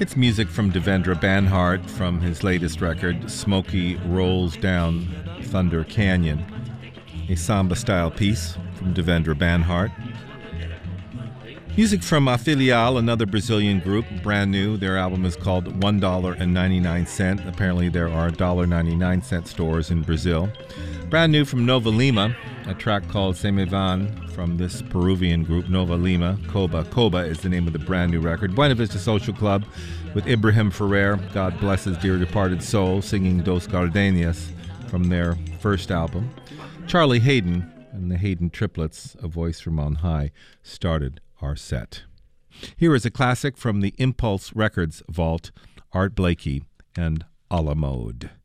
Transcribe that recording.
It's music from Devendra Banhart from his latest record, Smokey Rolls Down Thunder Canyon, a samba-style piece from Devendra Banhart. Music from Afilial, another Brazilian group, brand new. Their album is called $1.99. Apparently there are $1.99 stores in Brazil. Brand new from Nova Lima, a track called Se Me Van from this Peruvian group, Nova Lima. Coba. Coba is the name of the brand new record. Buena Vista Social Club with Ibrahim Ferrer, God bless his dear departed soul, singing Dos Gardenias from their first album. Charlie Hayden and the Hayden Triplets, A Voice from On High, started our set. Here is a classic from the Impulse Records vault, Art Blakey and A La Mode.